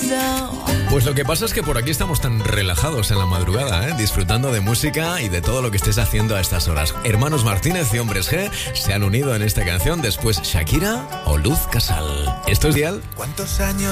Pues lo que pasa es que por aquí estamos tan relajados en la madrugada, disfrutando de música y de todo lo que estés haciendo a estas horas. Hermanos Martínez y Hombres G se han unido en esta canción, después Shakira o Luz Casal. Esto es Dial. ¿Cuántos años